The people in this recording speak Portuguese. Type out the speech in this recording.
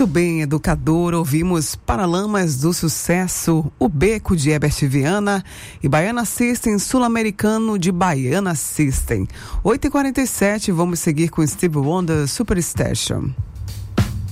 Muito bem, educador, ouvimos Paralamas do Sucesso, O Beco de Herbert Viana e Baiana System, Sul-Americano de Baiana System. 8h47, vamos seguir com Stevie Wonder, Superstation.